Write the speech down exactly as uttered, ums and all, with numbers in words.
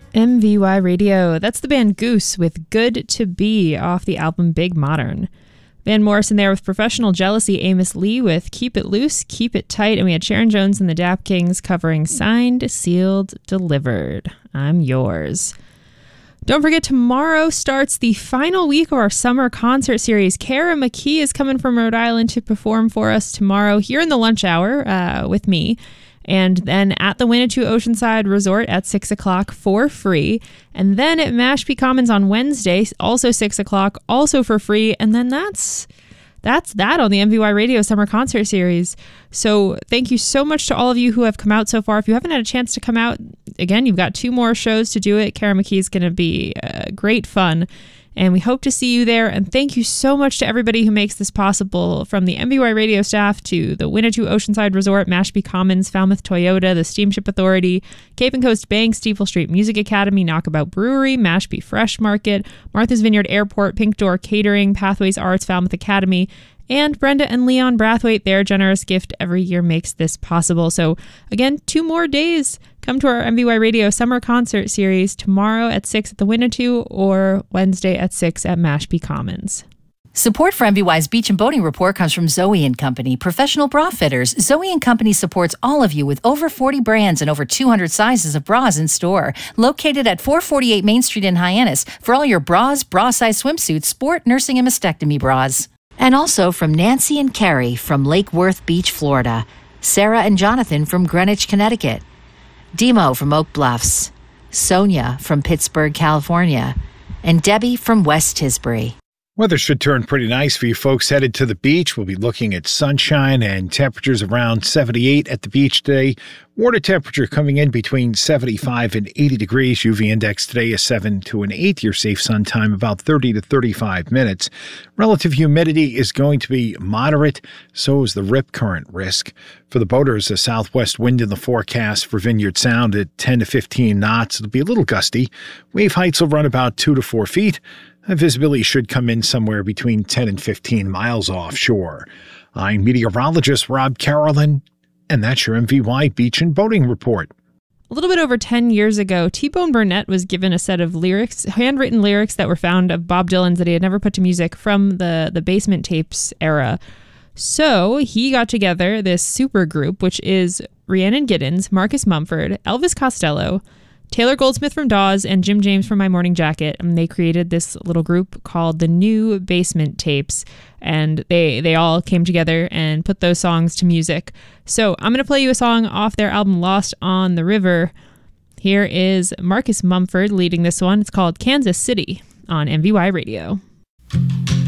M V Y Radio. That's the band Goose with Good to Be off the album Big Modern. Van Morrison there with Professional Jealousy, Amos Lee with Keep It Loose, Keep It Tight, and we had Sharon Jones and the Dap Kings covering Signed, Sealed, Delivered. I'm yours. Don't forget, tomorrow starts the final week of our summer concert series. Kara McKee is coming from Rhode Island to perform for us tomorrow here in the lunch hour uh, with me. And then at the Winnetou Oceanside Resort at six o'clock for free. And then at Mashpee Commons on Wednesday, also six o'clock, also for free. And then that's that's that on the M V Y Radio Summer Concert Series. So thank you so much to all of you who have come out so far. If you haven't had a chance to come out, again, you've got two more shows to do it. Kara McKee is going to be uh, great fun. And we hope to see you there. And thank you so much to everybody who makes this possible, from the M V Y Radio staff to the Winnetou Oceanside Resort, Mashpee Commons, Falmouth Toyota, the Steamship Authority, Cape and Coast Bank, Steeple Street Music Academy, Knockabout Brewery, Mashpee Fresh Market, Martha's Vineyard Airport, Pink Door Catering, Pathways Arts, Falmouth Academy, and Brenda and Leon Brathwaite. Their generous gift every year makes this possible. So again, two more days. Come to our M V Y Radio Summer Concert Series tomorrow at six at the Winnetou or Wednesday at six at Mashpee Commons. Support for M V Y's Beach and Boating Report comes from Zoe and Company, professional bra fitters. Zoe and Company supports all of you with over forty brands and over two hundred sizes of bras in store. Located at four forty-eight Main Street in Hyannis for all your bras, bra-size swimsuits, sport, nursing, and mastectomy bras. And also from Nancy and Carrie from Lake Worth Beach, Florida. Sarah and Jonathan from Greenwich, Connecticut. Demo from Oak Bluffs. Sonia from Pittsburgh, California. And Debbie from West Tisbury. Weather should turn pretty nice for you folks headed to the beach. We'll be looking at sunshine and temperatures around seventy-eight at the beach today. Water temperature coming in between seventy-five and eighty degrees. U V index today is seven to an eight. Your safe sun time about thirty to thirty-five minutes. Relative humidity is going to be moderate. So is the rip current risk. For the boaters, a southwest wind in the forecast for Vineyard Sound at ten to fifteen knots. It'll be a little gusty. Wave heights will run about two to four feet. Visibility should come in somewhere between ten and fifteen miles offshore. I'm meteorologist Rob Carolyn, and that's your M V Y Beach and Boating Report. A little bit over ten years ago, T-Bone Burnett was given a set of lyrics, handwritten lyrics that were found of Bob Dylan's that he had never put to music from the, the Basement Tapes era. So he got together this super group, which is Rhiannon Giddens, Marcus Mumford, Elvis Costello, Taylor Goldsmith from Dawes, and Jim James from My Morning Jacket. And they created this little group called the New Basement Tapes. And they they all came together and put those songs to music. So I'm going to play you a song off their album Lost on the River. Here is Marcus Mumford leading this one. It's called Kansas City on M V Y Radio.